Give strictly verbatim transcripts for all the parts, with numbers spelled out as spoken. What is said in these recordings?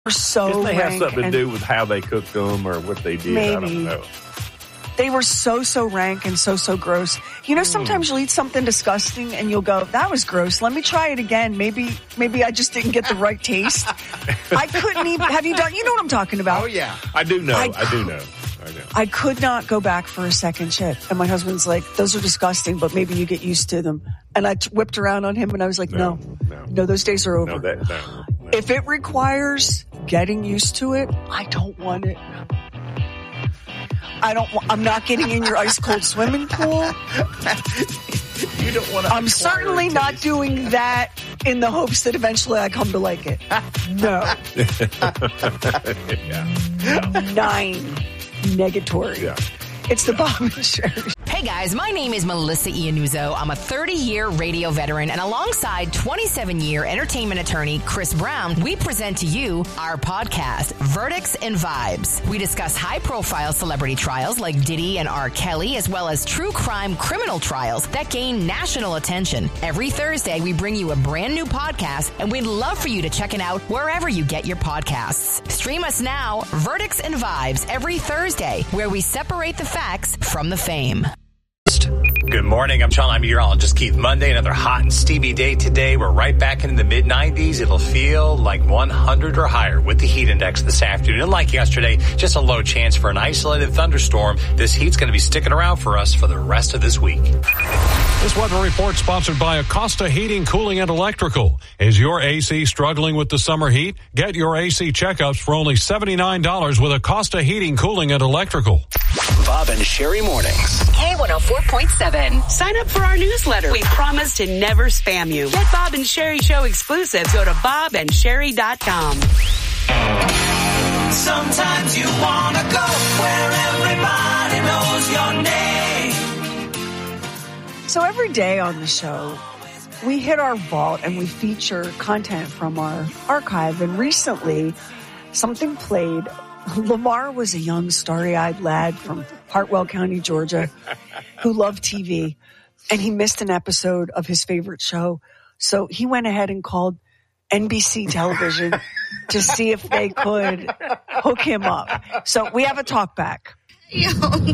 So they have rank something to and do with how they cooked them or what they did. maybe. I don't know. They were so, so rank and so, so gross. You know, sometimes you'll eat something disgusting and you'll go, that was gross. Let me try it again. Maybe, maybe I just didn't get the right taste. I couldn't even, have you done, you know what I'm talking about? Oh, yeah. I do know. I- I, do know. I know. I could not go back for a second chip. And my husband's like, those are disgusting, but maybe you get used to them. And I t- whipped around on him and I was like, no, No, no, no. those days are over. No, that, no, no. If it requires getting used to it, I don't want it. I don't. wa- I'm not getting in your ice cold swimming pool. You don't want to. I'm certainly not doing that in the hopes that eventually I come to like it. No. yeah. Nine. Negatory. Yeah. It's the Bob and Sherry. Hey guys, my name is Melissa Iannuzzo. I'm a thirty-year radio veteran, and alongside twenty-seven-year entertainment attorney Chris Brown, we present to you our podcast, Verdicts and Vibes. We discuss high-profile celebrity trials like Diddy and R. Kelly, as well as true crime criminal trials that gain national attention. Every Thursday, we bring you a brand new podcast, and we'd love for you to check it out wherever you get your podcasts. Stream us now, Verdicts and Vibes, every Thursday, where we separate the facts from the fame. Good morning. I'm Sean. I'm meteorologist Keith. Monday, another hot and steamy day today. We're right back into the mid nineties. It'll feel like one hundred or higher with the heat index this afternoon. And like yesterday, just a low chance for an isolated thunderstorm. This heat's going to be sticking around for us for the rest of this week. This weather report sponsored by Acosta Heating, Cooling, and Electrical. Is your A C struggling with the summer heat? Get your A C checkups for only seventy-nine dollars with Acosta Heating, Cooling, and Electrical. Bob and Sherry Mornings. K one oh four point seven. Sign up for our newsletter. We promise to never spam you. Get Bob and Sherry Show exclusives. Go to bob and sherry dot com. Sometimes you want to go where everybody knows your name. So every day on the show, we hit our vault and we feature content from our archive. And recently, something played. Lamar was a young, starry-eyed lad from Hartwell County, Georgia, who loved T V, and he missed an episode of his favorite show. So he went ahead and called N B C Television to see if they could hook him up. So we have a talk back. I'm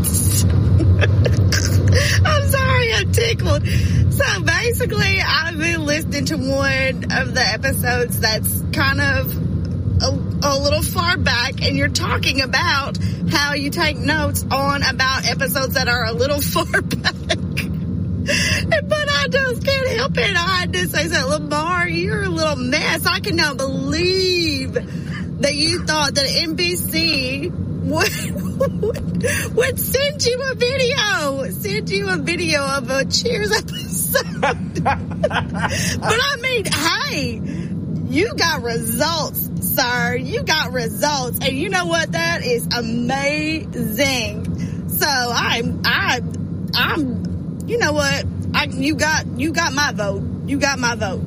sorry, I'm tickled. So basically, I've been listening to one of the episodes that's kind of A, a little far back, and you're talking about how you take notes on about episodes that are a little far back. But I just can't help it. I had to say, so, Lamar, you're a little mess. I cannot believe that you thought that N B C would, would, would send you a video, send you a video of a Cheers episode. But I mean, hey, you got results, sir. You got results. And you know what? That is amazing. So I'm, I'm, I'm, you know what? I, you got, you got my vote. You got my vote.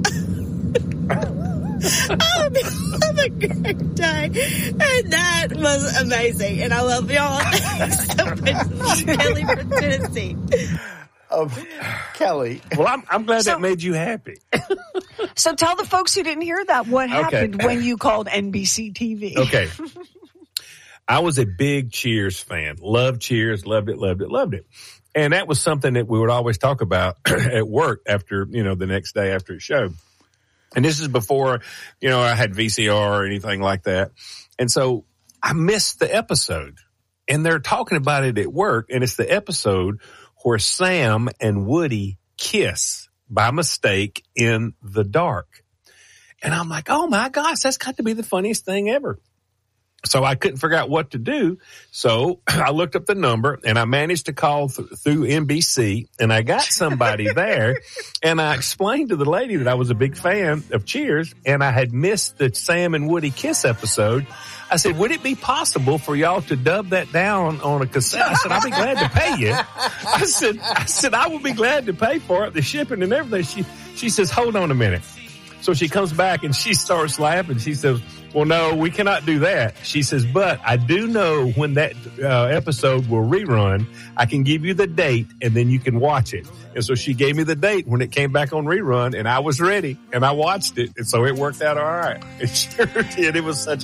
Have a great day. And that was amazing. And I love y'all. Thanks so much, Kelly from Tennessee. Of Kelly. Well, I'm, I'm glad So- that made you happy. So tell the folks who didn't hear that what happened Okay. when you called N B C T V. Okay. I was a big Cheers fan. Loved Cheers. Loved it, loved it, loved it. And that was something that we would always talk about at work after, you know, the next day after a show. And this is before, you know, I had V C R or anything like that. And so I missed the episode. And they're talking about it at work. And it's the episode where Sam and Woody kiss by mistake in the dark. And I'm like, oh my gosh, that's got to be the funniest thing ever. So I couldn't figure out what to do. So I looked up the number and I managed to call th- through N B C, and I got somebody there, and I explained to the lady that I was a big fan of Cheers and I had missed the Sam and Woody kiss episode. I said, would it be possible for y'all to dub that down on a cassette? I said, I'll be glad to pay you. I said, I said, I will be glad to pay for it, the shipping and everything. She, she says, hold on a minute. So she comes back and she starts laughing. She says, Well, no, we cannot do that. She says, but I do know when that uh, episode will rerun, I can give you the date and then you can watch it. And so she gave me the date when it came back on rerun, and I was ready, and I watched it. And so it worked out all right. It sure did. It was such